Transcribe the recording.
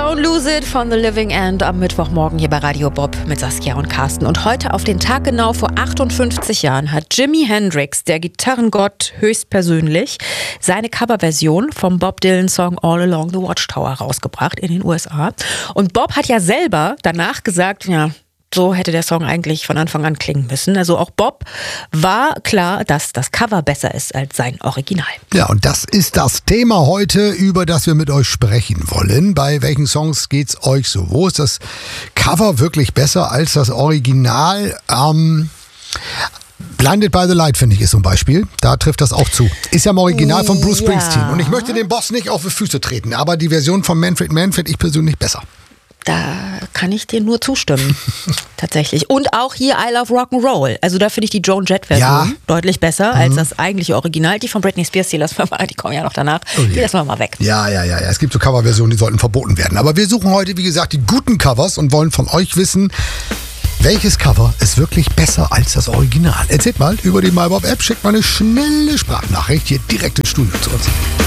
Don't Lose It von The Living End am Mittwochmorgen hier bei Radio Bob mit Saskia und Carsten. Und heute auf den Tag genau vor 58 Jahren hat Jimi Hendrix, der Gitarrengott höchstpersönlich, seine Coverversion vom Bob Dylan-Song All Along the Watchtower rausgebracht in den USA. Und Bob hat ja selber danach gesagt, ja, so hätte der Song eigentlich von Anfang an klingen müssen. Also auch Bob war klar, dass das Cover besser ist als sein Original. Ja, und das ist das Thema heute, über das wir mit euch sprechen wollen. Bei welchen Songs geht's euch so? Wo ist das Cover wirklich besser als das Original? Blinded by the Light, finde ich, ist so ein Beispiel. Da trifft das auch zu. Ist ja im Original von Bruce Springsteen. Und ich möchte den Boss nicht auf die Füße treten, aber die Version von Manfred Mann finde ich persönlich besser. Da kann ich dir nur zustimmen, tatsächlich. Und auch hier I Love Rock'n'Roll. Also da finde ich die Joan Jett-Version deutlich besser als das eigentliche Original. Die von Britney Spears, die kommen ja noch danach. Die lassen wir mal weg. Ja. Es gibt so Coverversionen, die sollten verboten werden. Aber wir suchen heute, wie gesagt, die guten Covers und wollen von euch wissen, welches Cover ist wirklich besser als das Original. Erzählt mal über die MyBob-App, schickt mal eine schnelle Sprachnachricht hier direkt ins Studio zu uns.